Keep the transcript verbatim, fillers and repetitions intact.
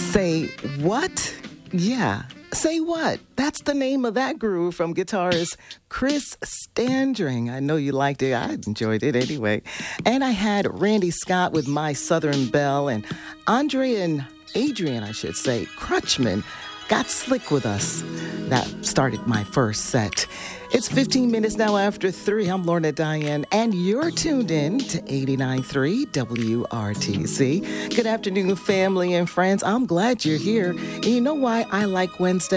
Say what? Yeah. Say what? That's the name of that groove from guitarist Chris Standring. I know you liked it. I enjoyed it anyway. And I had Randy Scott with My Southern Belle, and Andre and Adrian, I should say, Crutchman, got slick with us. That started my first set. It's fifteen minutes now after three. I'm Lorna Diane, and you're tuned in to eighty-nine point three W R T C. Good afternoon, family and friends. I'm glad you're here. And you know why I like Wednesday?